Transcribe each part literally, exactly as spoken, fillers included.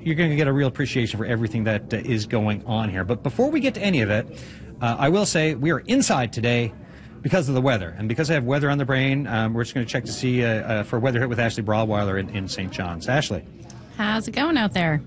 you're going to get a real appreciation for everything that uh, is going on here. But before we get to any of it, uh, I will say we are inside today because of the weather. And because I have weather on the brain, um, we're just going to check to see uh, uh, for Weather Hit with Ashley Brawlweiler in, in Saint John's. Ashley. How's it going out there?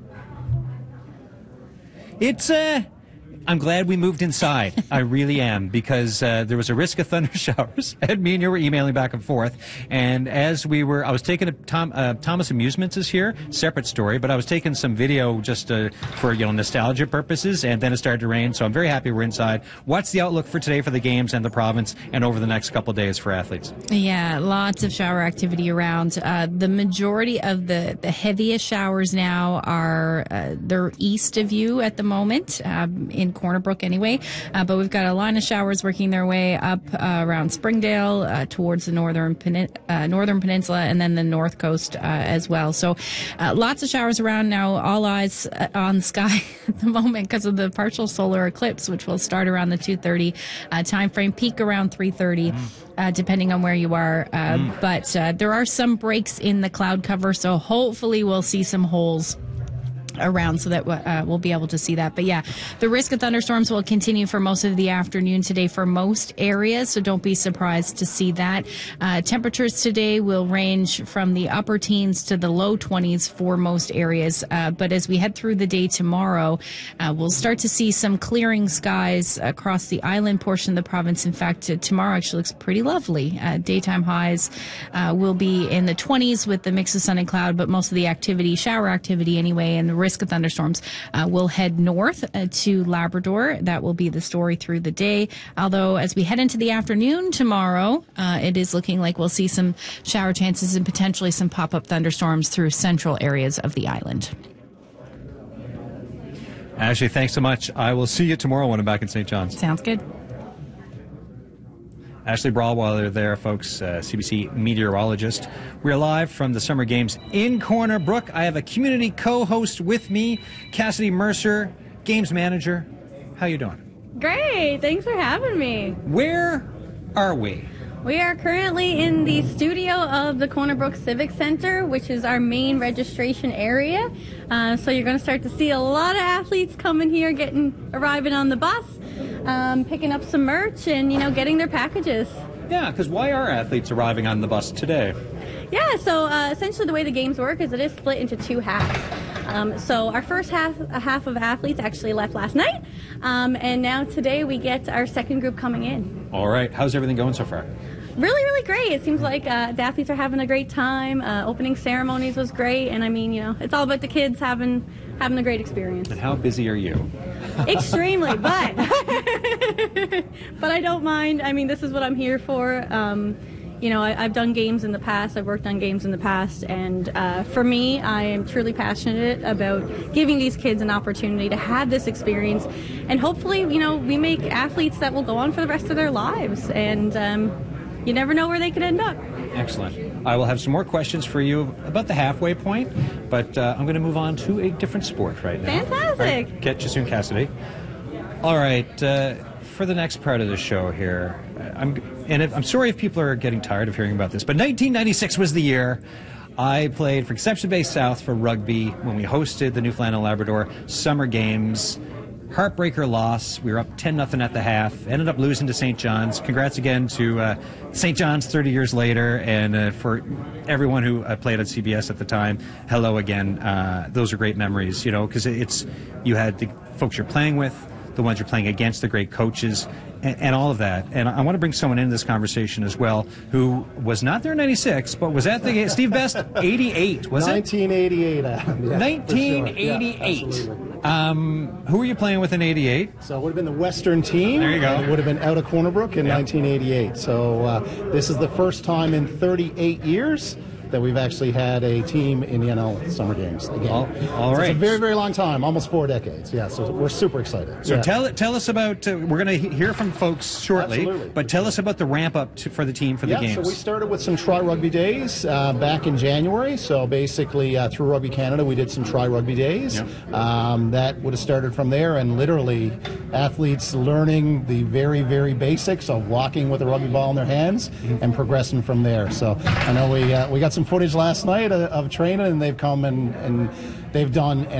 It's, uh, I'm glad we moved inside. I really am, because uh, there was a risk of thunder showers. And me and you were emailing back and forth. And as we were, I was taking a Tom, uh, Thomas Amusements is here, separate story, but I was taking some video just uh, for, you know, nostalgia purposes, and then it started to rain. So I'm very happy we're inside. What's the outlook for today for the games and the province and over the next couple of days for athletes? Yeah, lots of shower activity around. Uh, the majority of the, the heaviest showers now are, uh, they're east of you at the moment, um, in Corner Brook anyway, uh, but we've got a line of showers working their way up uh, around Springdale uh, towards the northern penin- uh, northern peninsula and then the north coast uh, as well. So uh, lots of showers around now. All eyes uh, on the sky at the moment because of the partial solar eclipse, which will start around the two thirty uh, time frame, peak around three thirty. Mm. Uh, depending on where you are. Uh, mm. But uh, there are some breaks in the cloud cover, so hopefully we'll see some holes around so that uh, we'll be able to see that. But yeah, the risk of thunderstorms will continue for most of the afternoon today for most areas, so don't be surprised to see that. Uh, temperatures today will range from the upper teens to the low twenties for most areas. Uh, but as we head through the day tomorrow, uh, we'll start to see some clearing skies across the island portion of the province. In fact, uh, tomorrow actually looks pretty lovely. Uh, daytime highs uh, will be in the twenties with the mix of sun and cloud, but most of the activity, shower activity anyway, and the risk of thunderstorms uh, will head north uh, to Labrador. That will be the story through the day. Although as we head into the afternoon tomorrow, uh, it is looking like we'll see some shower chances and potentially some pop-up thunderstorms through central areas of the island. Ashley, thanks so much. I will see you tomorrow when I'm back in Saint John's. Sounds good. Ashley Brawlweiler there, folks, uh, C B C meteorologist. We're live from the Summer Games in Corner Brook. I have a community co-host with me, Cassidy Mercer, games manager. How you doing? Great. Thanks for having me. Where are we? We are currently in the studio of the Corner Brook Civic Center, which is our main registration area. Uh, so you're going to start to see a lot of athletes coming here, getting arriving on the bus, um, picking up some merch, and you know, getting their packages. Yeah, because why are athletes arriving on the bus today? Yeah, so uh, essentially the way the games work is it is split into two halves. Um, so our first half, a half of athletes actually left last night, um, and now today we get our second group coming in. All right, how's everything going so far? Really, really great. It seems like uh, the athletes are having a great time. Uh, opening ceremonies was great, and I mean, you know, it's all about the kids having having a great experience. And how busy are you? Extremely, but but I don't mind. I mean, this is what I'm here for. Um, you know, I, I've done games in the past. I've worked on games in the past, and uh, for me, I am truly passionate about giving these kids an opportunity to have this experience, and hopefully, you know, we make athletes that will go on for the rest of their lives, and um, you never know where they could end up. Excellent. I will have some more questions for you about the halfway point, but uh, I'm going to move on to a different sport right now. Fantastic. Right. Catch you soon, Cassidy. All right. Uh, for the next part of the show here, I'm and if, I'm sorry if people are getting tired of hearing about this, but nineteen ninety-six was the year I played for Conception Bay South for rugby when we hosted the Newfoundland and Labrador Summer Games. Heartbreaker loss. We were up ten nothing at the half. Ended up losing to Saint John's. Congrats again to uh, Saint John's thirty years later. And uh, for everyone who uh, played at C B S at the time, hello again. Uh, those are great memories, you know, because it's, you had the folks you're playing with, the ones you're playing against, the great coaches, and, and all of that. And I want to bring someone into this conversation as well who was not there in ninety-six, but was at the game. Steve Best, eighty-eight, was nineteen eighty-eight, it? Adam. Yeah, nineteen eighty-eight. Sure. Yeah, um, who were you playing with in eighty-eight? So it would have been the Western team. There you go. And it would have been out of Corner Brook in yep. nineteen eighty-eight. So uh, this is the first time in thirty-eight years that we've actually had a team in the N L Summer Games again. All, all so right. It's a very, very long time, almost four decades. Yeah, so we're super excited. So yeah. tell tell us about, uh, we're going to hear from folks shortly, Absolutely. but tell us about the ramp up to, for the team for the yeah, games. so we started with some Try Rugby Days uh, back in January. So basically uh, through Rugby Canada we did some Try Rugby Days. Yep. Um, that would have started from there, and literally athletes learning the very, very basics of walking with a rugby ball in their hands mm-hmm. and progressing from there. So I know we uh, we got some footage last night of, of training, and they've come and, and they've done